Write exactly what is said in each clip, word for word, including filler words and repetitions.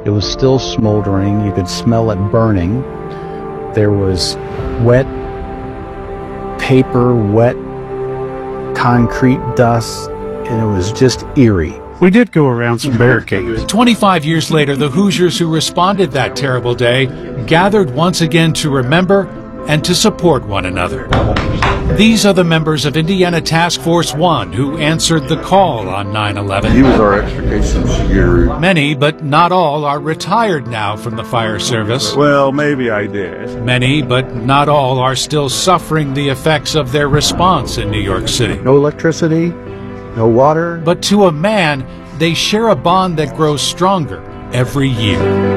It was still smoldering. You could smell it burning. There was wet paper, wet concrete dust, and it was just eerie. We did go around some barricades. twenty-five years later, the Hoosiers who responded that terrible day gathered once again to remember and to support one another. These are the members of Indiana Task Force One who answered the call on nine eleven. He was our extrication security. Many, but not all, are retired now from the fire service. Well, maybe I did. Many, but not all, are still suffering the effects of their response in New York City. No electricity, no water. But to a man, they share a bond that grows stronger every year.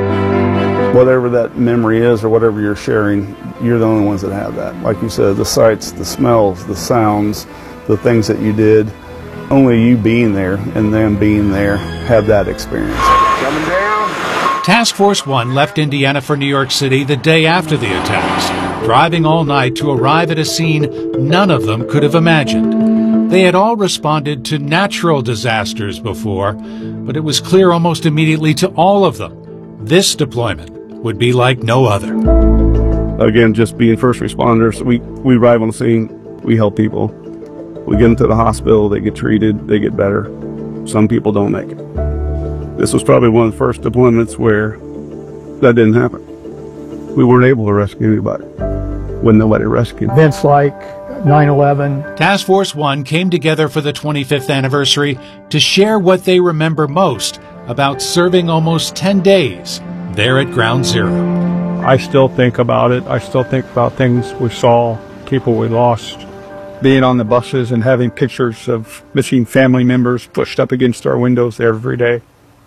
Whatever that memory is or whatever you're sharing, you're the only ones that have that. Like you said, the sights, the smells, the sounds, the things that you did, only you being there and them being there have that experience. Coming down. Task Force One left Indiana for New York City the day after the attacks, driving all night to arrive at a scene none of them could have imagined. They had all responded to natural disasters before, but it was clear almost immediately to all of them this deployment would be like no other. Again, just being first responders, we, we arrive on the scene, we help people. We get them to the hospital, they get treated, they get better. Some people don't make it. This was probably one of the first deployments where that didn't happen. We weren't able to rescue anybody when nobody rescued. Events like nine eleven. Task Force One came together for the twenty-fifth anniversary to share what they remember most about serving almost ten days there at Ground Zero. I still think about it. I still think about things we saw, people we lost. Being on the buses and having pictures of missing family members pushed up against our windows every day.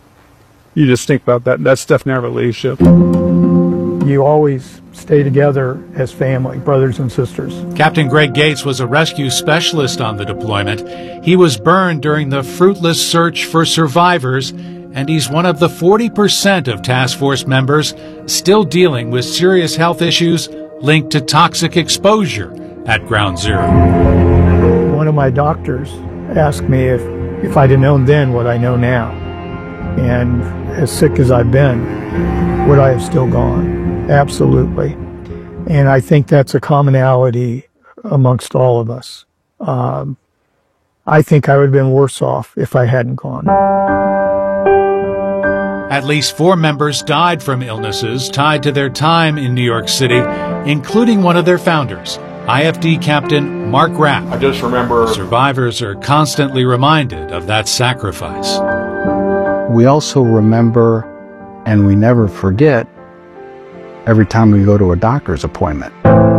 You just think about that. That stuff never leaves you. You always stay together as family, brothers and sisters. Captain Greg Gates was a rescue specialist on the deployment. He was burned during the fruitless search for survivors, and he's one of the forty percent of task force members still dealing with serious health issues linked to toxic exposure at Ground Zero. One of my doctors asked me if, if I'd have known then what I know now. And as sick as I've been, would I have still gone? Absolutely. And I think that's a commonality amongst all of us. Um, I think I would have been worse off if I hadn't gone. At least four members died from illnesses tied to their time in New York City, including one of their founders, I F D Captain Mark Rapp. I just remember Survivors are constantly reminded of that sacrifice. We also remember, and we never forget, every time we go to a doctor's appointment.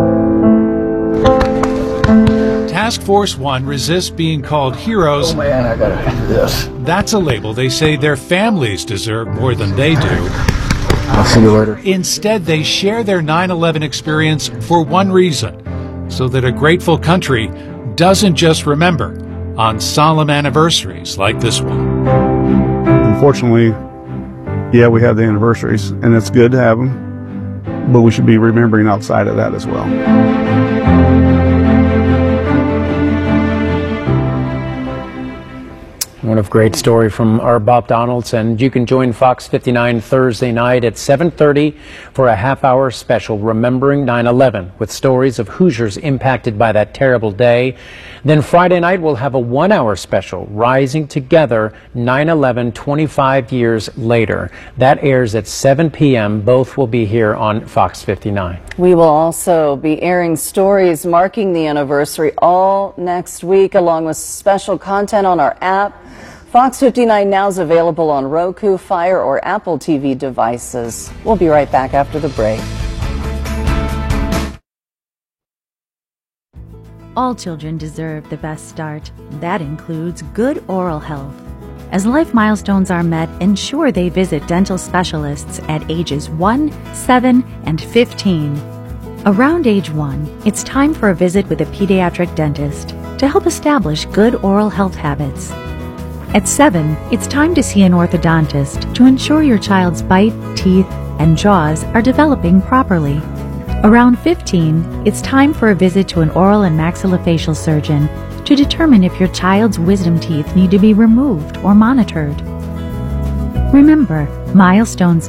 Task Force One resists being called heroes. Oh man, I gotta do this. That's a label they say their families deserve more than they do. I'll see you later. Instead, they share their nine eleven experience for one reason, so that a grateful country doesn't just remember on solemn anniversaries like this one. Unfortunately, yeah, we have the anniversaries, and it's good to have them, but we should be remembering outside of that as well. What a great story from our Bob Donaldson. You can join Fox fifty-nine Thursday night at seven thirty for a half-hour special Remembering nine eleven with stories of Hoosiers impacted by that terrible day. Then Friday night we'll have a one-hour special, Rising Together, nine eleven twenty-five years later. That airs at seven p m Both will be here on Fox fifty-nine. We will also be airing stories marking the anniversary all next week, along with special content on our app. Fox fifty-nine now is available on Roku, Fire, or Apple T V devices. We'll be right back after the break. All children deserve the best start. That includes good oral health. As life milestones are met, ensure they visit dental specialists at ages one, seven, and fifteen. Around age one, it's time for a visit with a pediatric dentist to help establish good oral health habits. At seven, it's time to see an orthodontist to ensure your child's bite, teeth, and jaws are developing properly. Around fifteen, it's time for a visit to an oral and maxillofacial surgeon to determine if your child's wisdom teeth need to be removed or monitored. Remember, milestones